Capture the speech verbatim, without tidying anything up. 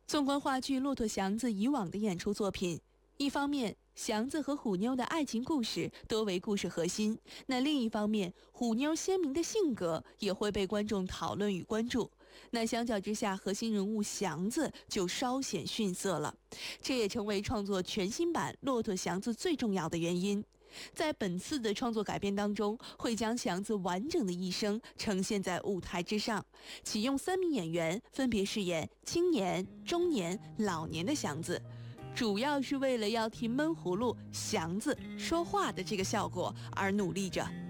纵观话剧《骆驼祥子》以往的演出作品，一方面祥子和虎妞的爱情故事多为故事核心，那另一方面虎妞鲜明的性格也会被观众讨论与关注。那相较之下，核心人物祥子就稍显逊色了，这也成为创作全新版《骆驼祥子》最重要的原因。在本次的创作改编当中，会将祥子完整的一生呈现在舞台之上，启用三名演员分别饰演青年、中年、老年的祥子，主要是为了要替闷葫芦祥子说话的这个效果而努力着。